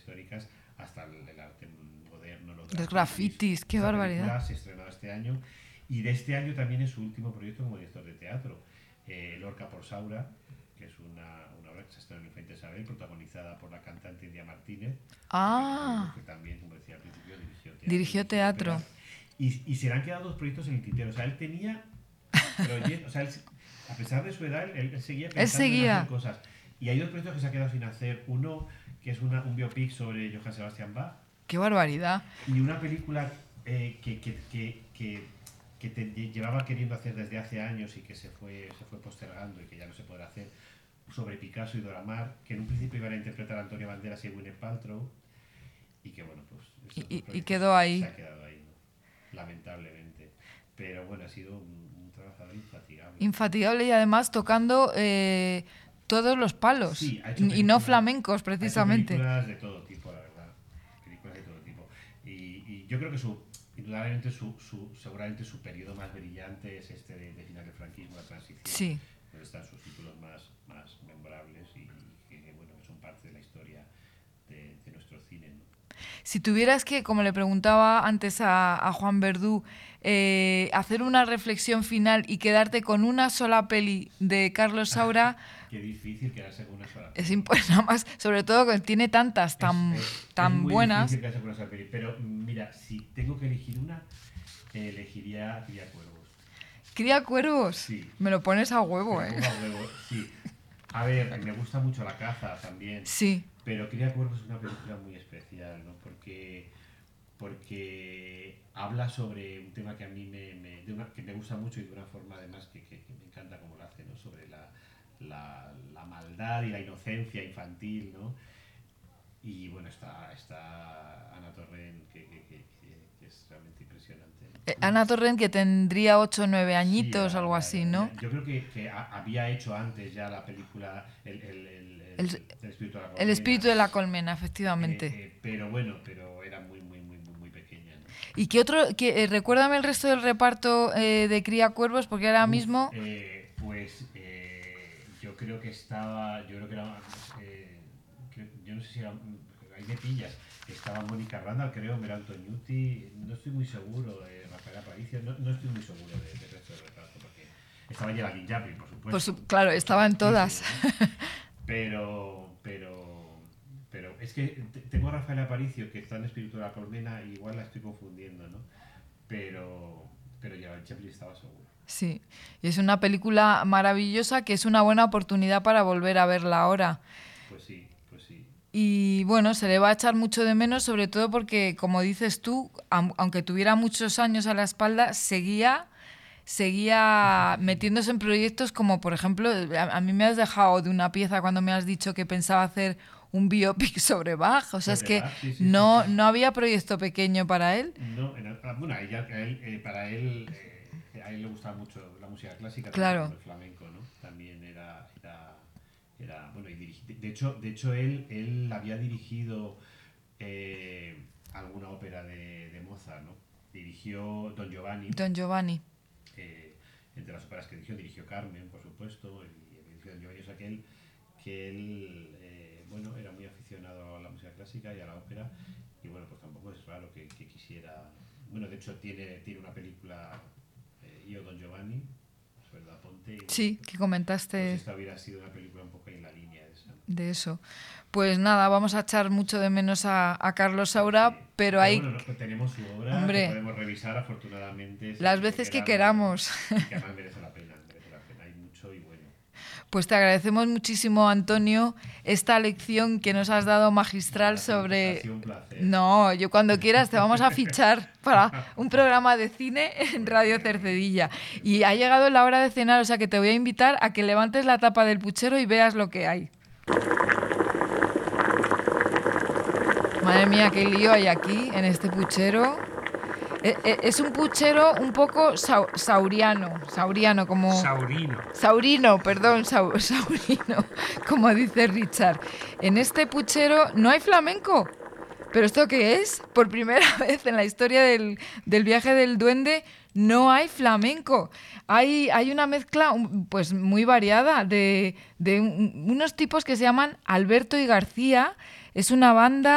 históricas hasta el arte moderno, los grafitis, qué barbaridad. Se ha estrenado este año, y de este año también es su último proyecto como director de teatro, Lorca por Saura, que es una obra que se estrenó en Infanta Isabel, protagonizada por la cantante India Martínez, que también, como decía al principio, dirigió teatro. Y se le han quedado 2 proyectos en el tintero. O sea, él tenía proyectos, o sea, a pesar de su edad, él seguía pensando en hacer cosas. Y hay 2 proyectos que se ha quedado sin hacer. Uno, que es un biopic sobre Johann Sebastian Bach. ¡Qué barbaridad! Y una película que te llevaba queriendo hacer desde hace años y que se fue postergando y que ya no se podrá hacer, sobre Picasso y Dora Maar, que en un principio iban a interpretar a Antonio Banderas y Gwyneth Paltrow, y que bueno, pues y quedó ahí. Se ha quedado ahí, ¿no? Lamentablemente. Pero bueno, ha sido un trabajador infatigable. Infatigable, y además tocando todos los palos, sí, y no flamencos precisamente. Ha hecho películas de todo tipo, la verdad. Películas de todo tipo. Y yo creo que indudablemente seguramente su periodo más brillante es este de final del franquismo, la transición. Sí. Donde están sus títulos más memorables y que bueno, son parte de la historia de nuestro cine, ¿no? Si tuvieras que, como le preguntaba antes a Juan Verdú, hacer una reflexión final y quedarte con una sola peli de Carlos Saura... Qué difícil quedarse con una sola peli. Nada más, sobre todo que tiene tantas tan buenas. Es muy difícil quedarse con una sola peli. Pero mira, si tengo que elegir una, elegiría Cría Cuervos. ¿Cría Cuervos? Sí. Me lo pones a huevo, Me pongo a huevo, sí. A ver, me gusta mucho La Caza también. Sí. Pero Cría Cuervos es una película muy especial, ¿no? Porque habla sobre un tema que a mí que me gusta mucho, y de una forma además que me encanta cómo lo hace, ¿no? Sobre la maldad y la inocencia infantil, ¿no? Y bueno, está Ana Torrent, que es realmente impresionante, ¿no? Ana Torrent, que tendría 8 o 9 añitos, sí, algo así, ¿no? Yo creo que había hecho antes ya la película El espíritu de la colmena. El espíritu de la colmena, efectivamente. Pero era muy pequeña, ¿no? ¿Y qué otro? Recuérdame el resto del reparto de Cría Cuervos, porque ahora mismo... yo creo que era... yo no sé si era... Ahí me pillas. Estaba Mónica Randall, creo, Meral Toñuti, no estoy muy seguro, Rafael Aparicio, no estoy muy seguro del resto del reparto, porque estaba Geraldine Chaplin, por supuesto. Claro, estaba en todas. Sí, ¿no? Pero es que tengo a Rafael Aparicio, que está en Espíritu de la Colmena, y igual la estoy confundiendo, ¿no? Pero Geraldine Chaplin estaba seguro. Sí, y es una película maravillosa que es una buena oportunidad para volver a verla ahora. Pues sí. Y bueno, se le va a echar mucho de menos, sobre todo porque, como dices tú, aunque tuviera muchos años a la espalda, seguía metiéndose en proyectos como, por ejemplo, a mí me has dejado de una pieza cuando me has dicho que pensaba hacer un biopic sobre Bach. O sea, es que no había proyecto pequeño para él. No, bueno, a él le gustaba mucho la música clásica, claro. El flamenco, ¿no? También era bueno, y de hecho él había dirigido alguna ópera de Mozart, ¿no? Dirigió Don Giovanni. Entre las óperas que dirigió Carmen, por supuesto, y dirigió Don Giovanni. O sea, que él bueno, era muy aficionado a la música clásica y a la ópera, y bueno, pues tampoco es raro que quisiera... Bueno, de hecho tiene una película, Io Don Giovanni, ¿verdad, Ponte? Sí, que comentaste. Pues esta hubiera sido una película un poco en la línea de eso. Pues nada, vamos a echar mucho de menos a Carlos Saura, sí. Pero hay... Bueno, tenemos su obra, hombre, que podemos revisar afortunadamente. Las veces que queramos. Y que además merece la pena, hay mucho y bueno. Pues te agradecemos muchísimo, Antonio, esta lección que nos has dado magistral sobre... Ha sido un placer. No, yo cuando quieras te vamos a fichar para un programa de cine en Radio Cercedilla. Y ha llegado la hora de cenar, o sea que te voy a invitar a que levantes la tapa del puchero y veas lo que hay. Madre mía, qué lío hay aquí en este puchero. Es un puchero un poco sauriano, como... Saurino, como dice Richard. En este puchero no hay flamenco. ¿Pero esto qué es? Por primera vez en la historia del viaje del duende no hay flamenco. Hay una mezcla pues muy variada de unos tipos que se llaman Alberto y García. Es una banda